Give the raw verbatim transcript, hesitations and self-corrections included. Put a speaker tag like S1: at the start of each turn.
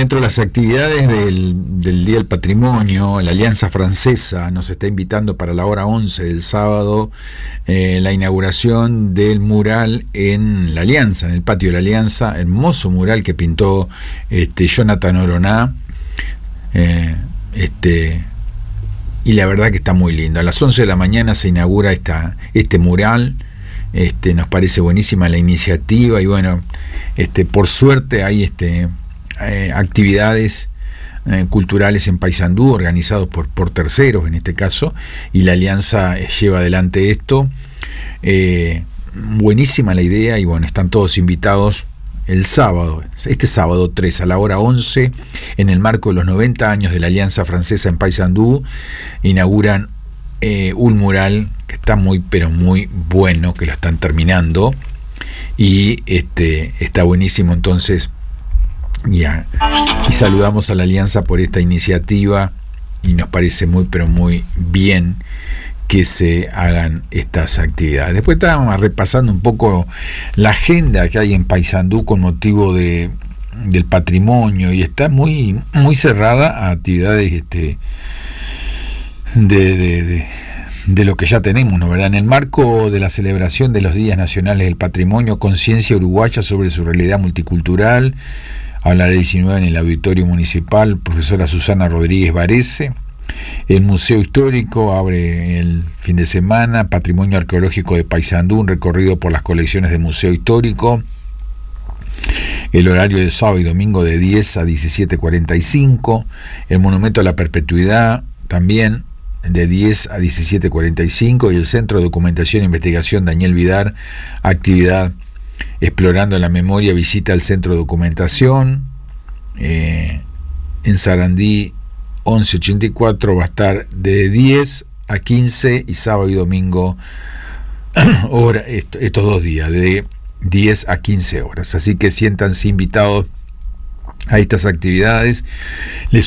S1: dentro de las actividades del, del Día del Patrimonio, la Alianza Francesa nos está invitando para la hora once del sábado eh, la inauguración del mural en la Alianza, en el patio de la Alianza, hermoso mural que pintó este, Jonathan Oroná, eh, este, y la verdad que está muy lindo. A las once de la mañana se inaugura esta, este mural. Este, nos parece buenísima la iniciativa y bueno, este, por suerte hay este, eh, actividades eh, culturales en Paysandú organizados por, por terceros en este caso, y la Alianza eh, lleva adelante esto. Eh, buenísima la idea y bueno, están todos invitados el sábado, este sábado tres a la hora once, en el marco de los noventa años de la Alianza Francesa en Paysandú, inauguran Eh, un mural que está muy pero muy bueno, que lo están terminando y este está buenísimo. Entonces ya, y saludamos a la Alianza por esta iniciativa y nos parece muy pero muy bien que se hagan estas actividades. Después estábamos repasando un poco la agenda que hay en Paysandú con motivo de del patrimonio y está muy muy cerrada a actividades este De, de, de, de lo que ya tenemos, ¿no? ¿Verdad? En el marco de la celebración de los Días Nacionales del Patrimonio, Conciencia Uruguaya sobre su realidad multicultural, a las diecinueve en el Auditorio Municipal, profesora Susana Rodríguez Varese. El Museo Histórico abre el fin de semana, Patrimonio Arqueológico de Paysandú, un recorrido por las colecciones del Museo Histórico. El horario de sábado y domingo de diez a diecisiete cuarenta y cinco. El Monumento a la Perpetuidad también de diez a diecisiete cuarenta y cinco, y el Centro de Documentación e Investigación Daniel Vidar, actividad Explorando la Memoria, visita al Centro de Documentación. Eh, en Sarandí once ochenta y cuatro va a estar de diez a quince y sábado y domingo hora, esto, estos dos días de diez a quince horas, así que siéntanse invitados a estas actividades. Les